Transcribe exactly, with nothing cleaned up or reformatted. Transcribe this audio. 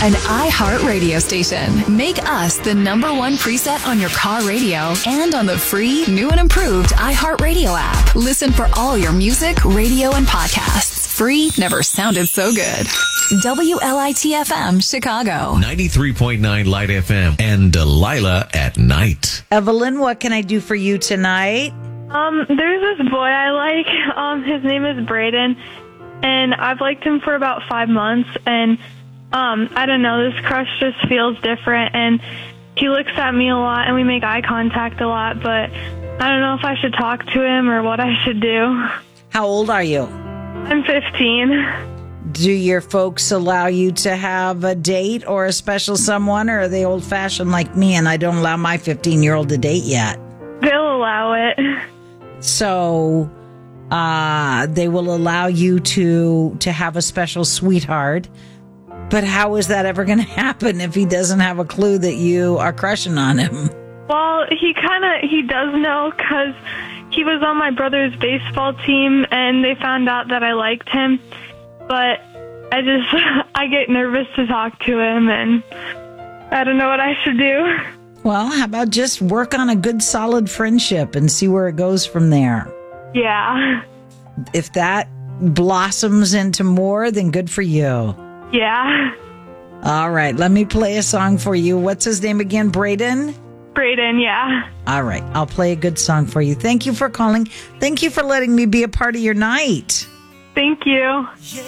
an iHeart radio station. Make us the number one preset on your car radio and on the free, new and improved iHeart Radio app. Listen for all your music, radio, and podcasts. Free never sounded so good. W L I T F M, Chicago. ninety-three point nine Light F M and Delilah at night. Evelyn, what can I do for you tonight? Um, there's this boy I like. Um, his name is Braden, and I've liked him for about five months, and um, I don't know, this crush just feels different, and he looks at me a lot, and we make eye contact a lot, but I don't know if I should talk to him or what I should do. How old are you? I'm fifteen. Do your folks allow you to have a date or a special someone, or are they old-fashioned like me, and I don't allow my fifteen-year-old to date yet? They'll allow it. So uh, they will allow you to to have a special sweetheart. But how is that ever going to happen if he doesn't have a clue that you are crushing on him? Well, he kind of, he does know because he was on my brother's baseball team, and they found out that I liked him. But I just, I get nervous to talk to him, and I don't know what I should do. Well, how about just work on a good, solid friendship and see where it goes from there? Yeah. If that blossoms into more, then good for you. Yeah. All right, let me play a song for you. What's his name again? Braden? Braden, yeah. All right, I'll play a good song for you. Thank you for calling. Thank you for letting me be a part of your night. Thank you.